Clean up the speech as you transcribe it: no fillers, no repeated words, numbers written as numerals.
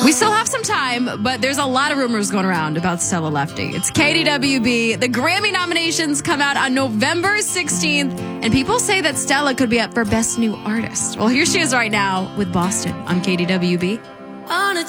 We still have some time, but there's a lot of rumors going around about Stella Lefty. It's KDWB. The Grammy nominations come out on November 16th, and people say that Stella could be up for Best New Artist. Well, here she is right now with Boston on KDWB.